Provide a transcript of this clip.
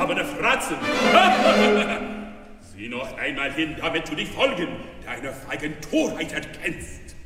erhabene Fratzen. Sieh noch einmal hin, damit du dich Folgen deiner feigen Torheit erkennst.